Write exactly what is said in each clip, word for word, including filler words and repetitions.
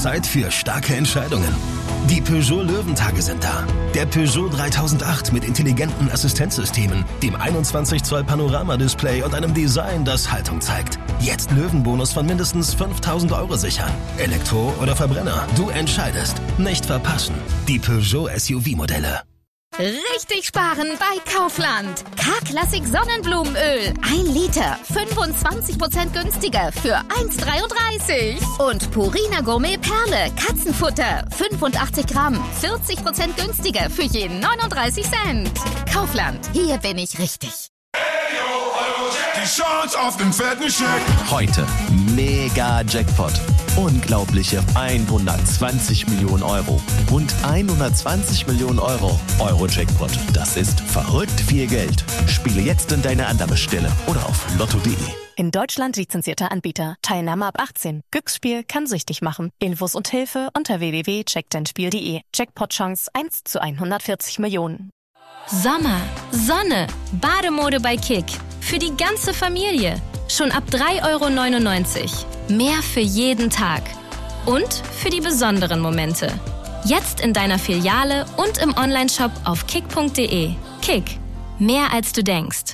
Zeit für starke Entscheidungen. Die Peugeot Löwentage sind da. Der Peugeot dreitausendacht mit intelligenten Assistenzsystemen, dem einundzwanzig Zoll Panoramadisplay und einem Design, das Haltung zeigt. Jetzt Löwenbonus von mindestens fünftausend Euro sichern. Elektro oder Verbrenner, du entscheidest. Nicht verpassen. Die Peugeot S U V-Modelle. Richtig sparen bei Kaufland. K-Klassik Sonnenblumenöl. Ein Liter. fünfundzwanzig Prozent günstiger für eins Komma dreiunddreißig. Und Purina Gourmet Perle. Katzenfutter. fünfundachtzig Gramm. vierzig Prozent günstiger für je neununddreißig Cent. Kaufland. Hier bin ich richtig. Die Chance auf den fetten Scheck. Heute mega Jackpot. Unglaubliche hundertzwanzig Millionen Euro. Rund hundertzwanzig Millionen Euro. Euro-Jackpot. Das ist verrückt viel Geld. Spiele jetzt in deine Annahmestelle oder auf lotto punkt de. In Deutschland lizenzierter Anbieter. Teilnahme ab achtzehn. Glücksspiel kann süchtig machen. Infos und Hilfe unter w w w punkt check dein spiel punkt de. Jackpot-Chance eins zu hundertvierzig Millionen. Sommer, Sonne, Bademode bei Kick. Für die ganze Familie. Schon ab drei Euro neunundneunzig. Mehr für jeden Tag. Und für die besonderen Momente. Jetzt in deiner Filiale und im Onlineshop auf kick punkt de. Kick. Mehr als du denkst.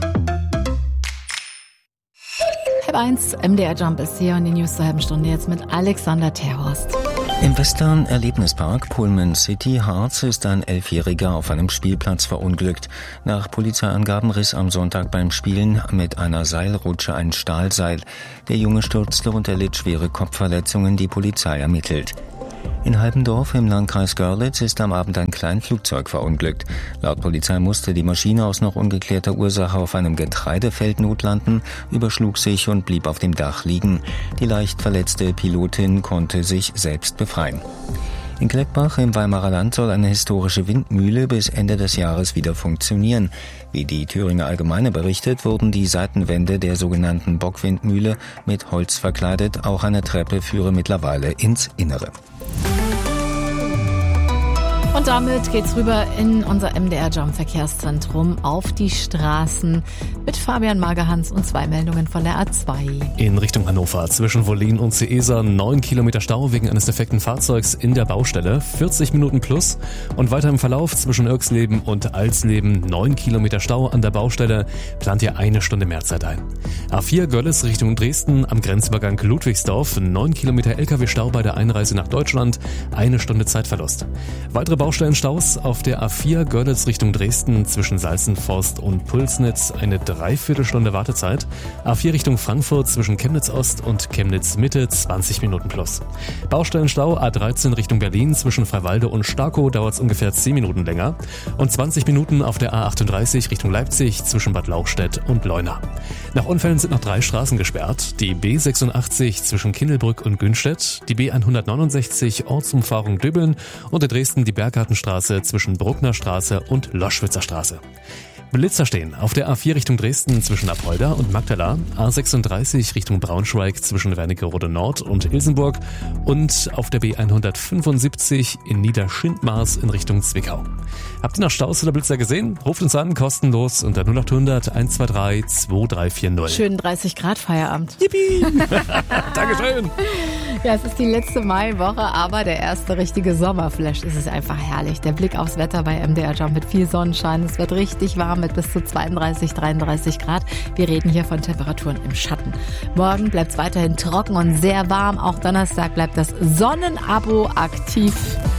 Halb eins, M D R Jump ist hier und die News zur halben Stunde jetzt mit Alexander Terhorst. Im Western Erlebnispark Pullman City Harz ist ein Elfjähriger auf einem Spielplatz verunglückt. Nach Polizeiangaben riss am Sonntag beim Spielen mit einer Seilrutsche ein Stahlseil. Der Junge stürzte und erlitt schwere Kopfverletzungen, die Polizei ermittelt. In Halbendorf im Landkreis Görlitz ist am Abend ein Kleinflugzeug verunglückt. Laut Polizei musste die Maschine aus noch ungeklärter Ursache auf einem Getreidefeld notlanden, überschlug sich und blieb auf dem Dach liegen. Die leicht verletzte Pilotin konnte sich selbst befreien. In Kleckbach im Weimarer Land soll eine historische Windmühle bis Ende des Jahres wieder funktionieren. Wie die Thüringer Allgemeine berichtet, wurden die Seitenwände der sogenannten Bockwindmühle mit Holz verkleidet. Auch eine Treppe führe mittlerweile ins Innere. Und damit geht's rüber in unser M D R Jump Verkehrszentrum auf die Straßen mit Fabian Magerhans und zwei Meldungen von der A zwei. In Richtung Hannover zwischen Wollin und Seeser neun Kilometer Stau wegen eines defekten Fahrzeugs in der Baustelle, vierzig Minuten plus. Und weiter im Verlauf zwischen Irksleben und Alsleben neun Kilometer Stau an der Baustelle, plant ihr eine Stunde mehr Zeit ein. A vier Görlitz Richtung Dresden am Grenzübergang Ludwigsdorf, neun Kilometer L K W-Stau bei der Einreise nach Deutschland, eine Stunde Zeitverlust. Weitere Baustellenstaus auf der A vier Görlitz Richtung Dresden zwischen Salzenforst und Pulsnitz, eine Dreiviertelstunde Wartezeit. A vier Richtung Frankfurt zwischen Chemnitz Ost und Chemnitz Mitte, zwanzig Minuten plus. Baustellenstau A dreizehn Richtung Berlin zwischen Freiwalde und Starkow dauert es ungefähr zehn Minuten länger. Und zwanzig Minuten auf der A achtunddreißig Richtung Leipzig zwischen Bad Lauchstädt und Leuna. Nach Unfällen sind noch drei Straßen gesperrt. Die B sechsundachtzig zwischen Kindelbrück und Günstedt, die B hundertneunundsechzig Ortsumfahrung Dübbeln und in Dresden die Berggartenstraße zwischen Bruckner Straße und Loschwitzer Straße. Blitzer stehen auf der A vier Richtung Dresden zwischen Apolda und Magdala, A sechsunddreißig Richtung Braunschweig zwischen Wernigerode Nord und Ilsenburg und auf der B hundertfünfundsiebzig in Niederschindmaß in Richtung Zwickau. Habt ihr noch Staus oder Blitzer gesehen? Ruft uns an, kostenlos unter null acht hundert eins zwei drei zwei drei vier null. Schönen dreißig Grad Feierabend. Yippie! Dankeschön! Ja, es ist die letzte Maiwoche, aber der erste richtige Sommerflash. Es ist einfach herrlich. Der Blick aufs Wetter bei M D R Jump mit viel Sonnenschein. Es wird richtig warm mit bis zu zweiunddreißig, dreiunddreißig Grad. Wir reden hier von Temperaturen im Schatten. Morgen bleibt es weiterhin trocken und sehr warm. Auch Donnerstag bleibt das Sonnenabo aktiv.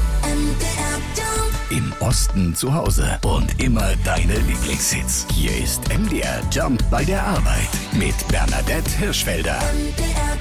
Im Osten zu Hause und immer deine Lieblingshits. Hier ist M D R Jump bei der Arbeit mit Bernadette Hirschfelder.